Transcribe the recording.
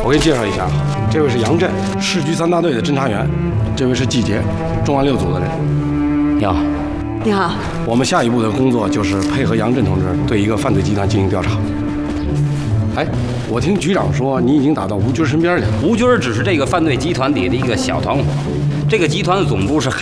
我给你介绍一下，这位是杨震，市局3大队的侦查员；这位是季杰，重案6组的人。 你好， 你好。 我们下一步的工作就是配合杨震同志对一个犯罪集团进行调查。哎，我听局长说你已经打到吴军身边去了。 吴军只是这个犯罪集团里的一个小团伙，这个集团的总部是海